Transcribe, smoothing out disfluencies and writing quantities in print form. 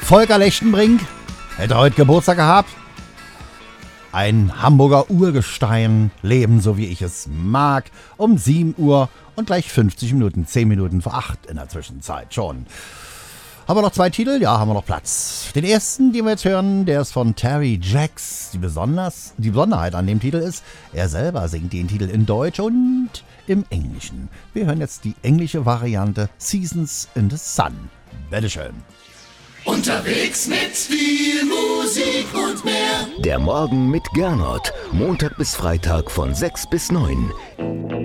Volker Lechtenbrink hätte heute Geburtstag gehabt. Ein Hamburger Urgestein, Leben so wie ich es mag, um 7 Uhr und gleich 50 Minuten, 10 Minuten vor 8 in der Zwischenzeit schon. Haben wir noch 2 Titel? Ja, haben wir noch Platz. Den ersten, den wir jetzt hören, der ist von Terry Jacks. Die Besonderheit an dem Titel ist, er selber singt den Titel in Deutsch und im Englischen. Wir hören jetzt die englische Variante Seasons in the Sun. Bitteschön. Unterwegs mit viel Musik und mehr. Der Morgen mit Gernot. Montag bis Freitag von 6 bis 9.